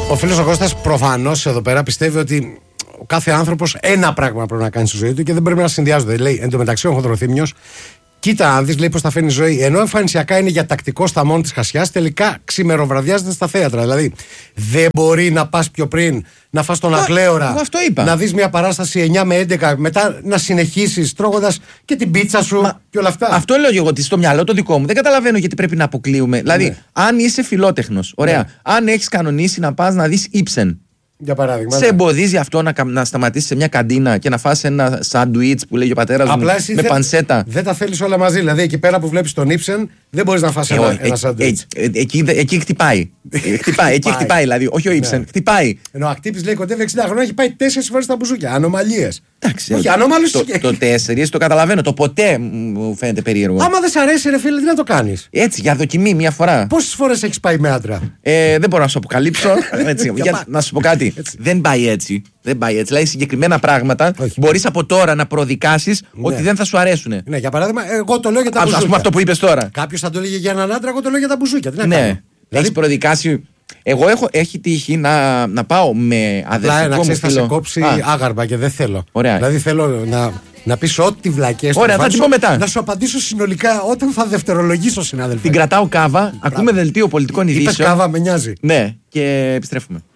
Ο φίλος ο Κώστας προφανώς εδώ πέρα πιστεύει ότι ο κάθε άνθρωπος ένα πράγμα πρέπει να κάνει στη ζωή του και δεν πρέπει να συνδυάζονται. Λέει, εν τω μεταξύ ο Χονδροθύμιος, κοίτα, αν δεις, λέει, πώς θα φέρνει η ζωή. Ενώ εμφανισιακά είναι για τακτικό σταμόν της χασιάς, τελικά ξημεροβραδιάζεται στα θέατρα. Δηλαδή, δεν μπορεί να πας πιο πριν, να φας τον ακλέωρα, να δεις μια παράσταση 9 με 11, μετά να συνεχίσεις τρώγοντας και την πίτσα σου και όλα αυτά. Αυτό λέω εγώ ότι στο μυαλό το δικό μου δεν καταλαβαίνω γιατί πρέπει να αποκλείουμε. Δηλαδή, αν είσαι φιλότεχνος, ωραία, αν έχεις κανονίσει να πας να δεις Ibsen. Για παράδειγμα. Σε εμποδίζει αυτό να σταματήσεις σε μια καντίνα και να φας ένα σάντουιτς που λέγει ο πατέρας μου με πανσέτα? Δεν τα θέλεις όλα μαζί. Δηλαδή εκεί πέρα που βλέπεις τον Ibsen δεν μπορείς να φας ένα σάντουιτς. Εκεί χτυπάει. Εκεί χτυπάει, δηλαδή. Όχι ο Ibsen. Χτυπάει. Ενώ ο Ακτύπης λέει κοντεύει 60 χρόνια, έχει πάει 4 φορές στα μπουζούκια. Ανομαλίες. Εντάξει. Όχι, ανώμαλους. Το 4 το καταλαβαίνω. Το ποτέ μου φαίνεται περίεργο. Άμα δεν σ' αρέσει, ρε φίλε, τι να το κάνεις? Έτσι, για δοκιμή, μια φορά. Πόσες φορές έχεις πάει με άντρα? Δεν μπορώ να σου αποκαλύψω. Να σου πω κάτι. Δεν πάει έτσι. Δηλαδή, συγκεκριμένα πράγματα μπορείς από τώρα να προδικάσεις ότι δεν θα σου αρέσουν. Ναι, για παράδειγμα, εγώ το λέω για τα μπουζούκια. Ας πούμε αυτό που είπες τώρα. Κάποιος θα το έλεγε για έναν άντρα, εγώ το λέω για τα μπουζούκια. Τι να ναι. κάνω? Έχεις προδικάσει. Εγώ έχει τύχει να πάω με αδερφικό μου φίλο. Θα σε κόψει άγαρμα και δεν θέλω. Ωραία. Δηλαδή θέλω να πεις ό,τι βλακές. Ωραία, θα την πω μετά. Να σου απαντήσω συνολικά όταν θα δευτερολογήσω, συνάδελφε. Την κρατάω κάβα, ακούμε δελτίο πολιτικών ειδήσεων. Είπες κάβα, με νοιάζει. Ναι, και επιστρέφουμε.